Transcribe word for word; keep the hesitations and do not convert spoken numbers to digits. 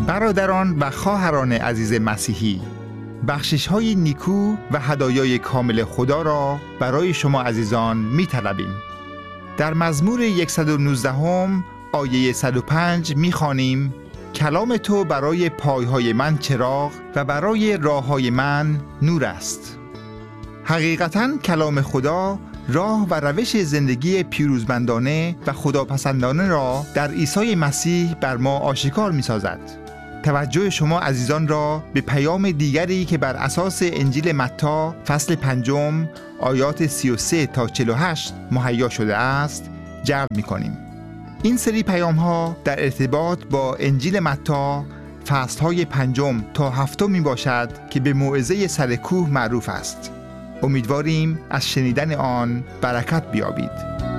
برادران و خواهران عزیز مسیحی، بخشش‌های نیکو و هدایای کامل خدا را برای شما عزیزان می‌طلبیم. در مزمور صد و نوزده هم آیه صد و پنج می‌خوانیم: کلام تو برای پایهای من چراغ و برای راههای من نور است. حقیقتاً کلام خدا راه و روش زندگی پیروزمندانه و خداپسندانه را در عیسی مسیح بر ما آشکار می‌سازد. توجه شما عزیزان را به پیام دیگری که بر اساس انجیل متی فصل پنجم آیات سی و سه تا چهل و هشت مهیا شده است جلب می‌کنیم. این سری پیام ها در ارتباط با انجیل متی فصل های پنجم تا هفتم می باشد که به موعظه سر کوه معروف است. امیدواریم از شنیدن آن برکت بیابید.